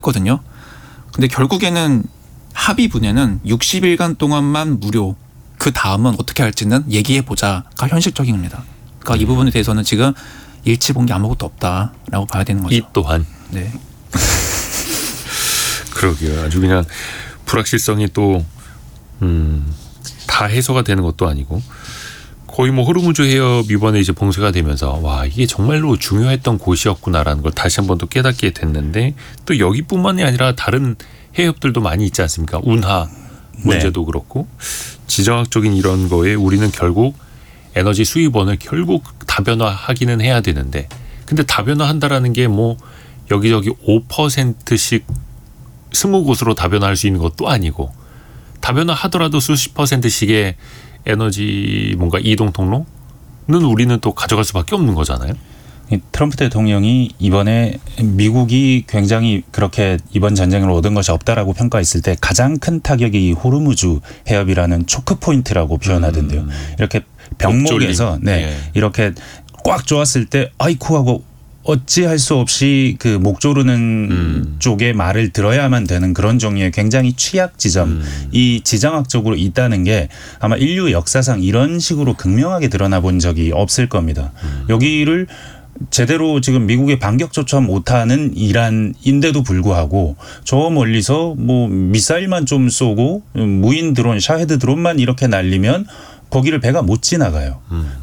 했거든요. 근데 결국에는 합의 분야는 60일간 동안만 무료. 그 다음은 어떻게 할지는 얘기해보자가 현실적입니다. 그러니까 이 부분에 대해서는 지금 일치 본 게 아무것도 없다라고 봐야 되는 거죠. 이 또한. 네. 그러게요. 아주 그냥 불확실성이 또 다 해소가 되는 것도 아니고 거의 뭐 호르무즈 해협 이번에 이제 봉쇄가 되면서 와 이게 정말로 중요했던 곳이었구나라는 걸 다시 한 번 더 깨닫게 됐는데 또 여기뿐만이 아니라 다른 해협들도 많이 있지 않습니까? 운하 문제도 그렇고 지정학적인 이런 거에 우리는 결국 에너지 수입원을 결국 다변화하기는 해야 되는데 근데 다변화한다라는 게 뭐 여기저기 5%씩 20곳으로 다변화할 수 있는 것도 아니고 다변화하더라도 수십 %씩의 에너지 뭔가 이동 통로는 우리는 또 가져갈 수밖에 없는 거잖아요. 트럼프 대통령이 이번에 미국이 굉장히 그렇게 이번 전쟁을 얻은 것이 없다라고 평가했을 때 가장 큰 타격이 호르무즈 해협이라는 초크 포인트라고 표현하던데요. 이렇게 병목에서 이렇게 꽉 조았을 때 아이쿠 하고 어찌할 수 없이 그 목 조르는 쪽의 말을 들어야만 되는 그런 종류의 굉장히 취약 지점이 지정학적으로 있다는 게 아마 인류 역사상 이런 식으로 극명하게 드러나 본 적이 없을 겁니다. 여기를 제대로 지금 미국의 반격조차 못하는 이란인데도 불구하고 저 멀리서 뭐 미사일만 좀 쏘고 무인 드론, 샤헤드 드론만 이렇게 날리면 거기를 배가 못 지나가요.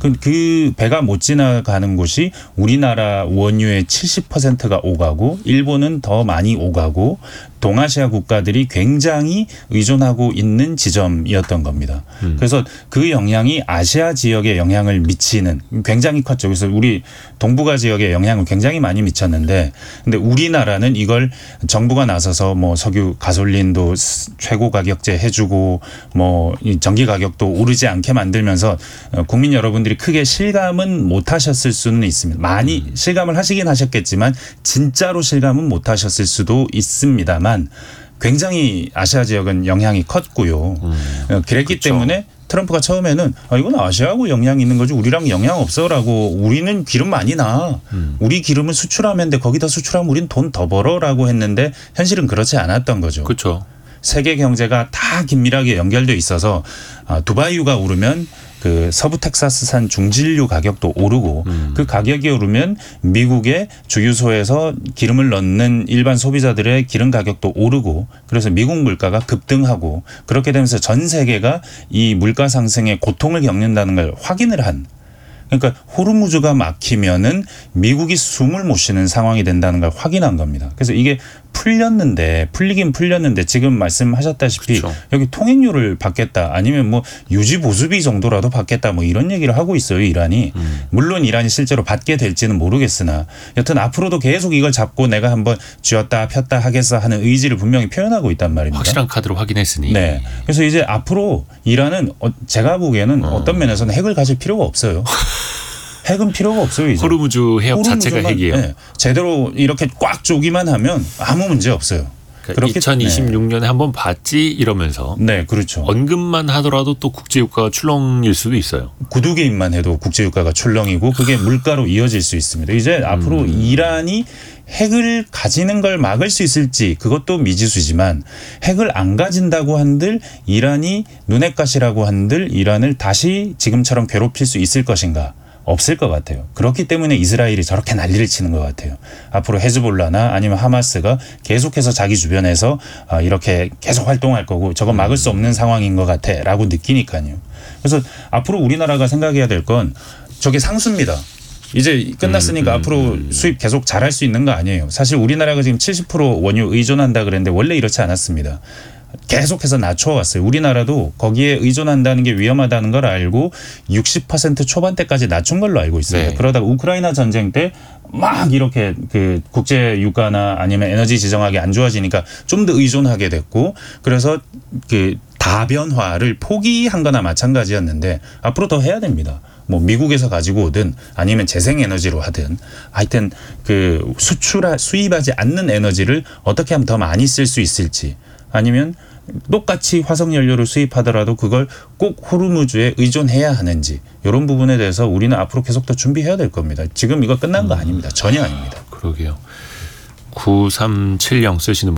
그 배가 못 지나가는 곳이 우리나라 원유의 70%가 오가고 일본은 더 많이 오가고 동아시아 국가들이 굉장히 의존하고 있는 지점이었던 겁니다. 그래서 그 영향이 아시아 지역에 영향을 미치는 굉장히 컸죠. 그래서 우리 동북아 지역에 영향을 굉장히 많이 미쳤는데 근데 우리나라는 이걸 정부가 나서서 뭐 석유 가솔린도 최고 가격제 해주고 뭐 전기 가격도 오르지 않게 만들면서 국민 여러분들이 크게 실감은 못 하셨을 수는 있습니다. 많이 실감을 하시긴 하셨겠지만 진짜로 실감은 못 하셨을 수도 있습니다만 굉장히 아시아 지역은 영향이 컸고요. 그랬기 그렇죠. 때문에 트럼프가 처음에는 이건 아시아하고 영향이 있는 거지 우리랑 영향 없어라고 우리는 기름 많이 나. 우리 기름을 수출하면 돼. 거기다 수출하면 우린 돈 더 벌어라고 했는데 현실은 그렇지 않았던 거죠. 그렇죠. 세계 경제가 다 긴밀하게 연결돼 있어서 두바이유가 오르면 그 서부 텍사스산 중진류 가격도 오르고 그 가격이 오르면 미국의 주유소에서 기름을 넣는 일반 소비자들의 기름 가격도 오르고 그래서 미국 물가가 급등하고 그렇게 되면서 전 세계가 이 물가 상승의 고통을 겪는다는 걸 확인을 한 그러니까 호르무즈가 막히면은 미국이 숨을 못 쉬는 상황이 된다는 걸 확인한 겁니다. 그래서 이게 풀리긴 풀렸는데 지금 말씀하셨다시피 그렇죠. 여기 통행료를 받겠다 아니면 뭐 유지 보수비 정도라도 받겠다 뭐 이런 얘기를 하고 있어요 이란이. 물론 이란이 실제로 받게 될지는 모르겠으나 여튼 앞으로도 계속 이걸 잡고 내가 한번 쥐었다 폈다 하겠어 하는 의지를 분명히 표현하고 있단 말입니다. 확실한 카드로 확인했으니. 네. 그래서 이제 앞으로 이란은 제가 보기에는 어떤 면에서는 핵을 가질 필요가 없어요. 핵은 필요가 없어요. 이제. 호르무즈 해협 자체가 핵이에요. 네, 제대로 이렇게 꽉 쪼기만 하면 아무 문제 없어요. 그러니까 2026년에 한번 봤지 이러면서 네, 그렇죠. 언급만 하더라도 또 국제유가가 출렁일 수도 있어요. 구두개입만 해도 국제유가가 출렁이고 그게 물가로 이어질 수 있습니다. 이제 앞으로 이란이 핵을 가지는 걸 막을 수 있을지 그것도 미지수지만 핵을 안 가진다고 한들 이란이 눈엣가시라고 한들 이란을 다시 지금처럼 괴롭힐 수 있을 것인가. 없을 것 같아요. 그렇기 때문에 이스라엘이 저렇게 난리를 치는 것 같아요. 앞으로 헤즈볼라나 아니면 하마스가 계속해서 자기 주변에서 이렇게 계속 활동할 거고 저건 막을 수 없는 상황인 것 같아라고 느끼니까요. 그래서 앞으로 우리나라가 생각해야 될 건 저게 상수입니다. 이제 끝났으니까 앞으로 수입 계속 잘할 수 있는 거 아니에요. 사실 우리나라가 지금 70% 원유 의존한다 그랬는데 원래 이렇지 않았습니다. 계속해서 낮춰왔어요. 우리나라도 거기에 의존한다는 게 위험하다는 걸 알고 60% 초반대까지 낮춘 걸로 알고 있습니다. 네. 그러다가 우크라이나 전쟁 때 막 이렇게 그 국제 유가나 아니면 에너지 지정학이 안 좋아지니까 좀 더 의존하게 됐고 그래서 그 다변화를 포기한 거나 마찬가지였는데 앞으로 더 해야 됩니다. 뭐 미국에서 가지고 오든 아니면 재생에너지로 하든 하여튼 그 수입하지 않는 에너지를 어떻게 하면 더 많이 쓸 수 있을지 아니면 똑같이 화석연료를 수입하더라도 그걸 꼭 호르무즈에 의존해야 하는지 이런 부분에 대해서 우리는 앞으로 계속 더 준비해야 될 겁니다. 지금 이거 끝난 거 아닙니다. 전혀 아닙니다. 그러게요. 9370 쓰시는